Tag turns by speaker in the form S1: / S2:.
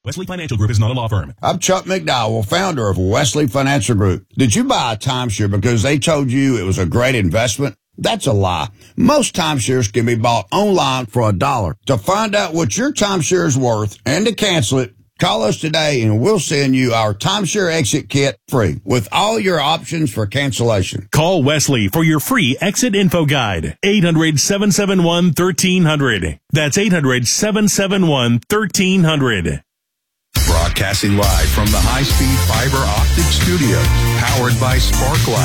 S1: Wesley Financial Group is not a law firm.
S2: I'm Chuck McDowell, founder of Wesley Financial Group. Did you buy a timeshare because they told you it was a great investment? That's a lie. Most timeshares can be bought online for $1. To find out what your timeshare is worth and to cancel it, call us today and we'll send you our timeshare exit kit free with all your options for cancellation.
S1: Call Wesley for your free exit info guide. 800-771-1300. That's 800-771-1300.
S3: Broadcasting live from the high-speed fiber optic studios, powered by Sparklight.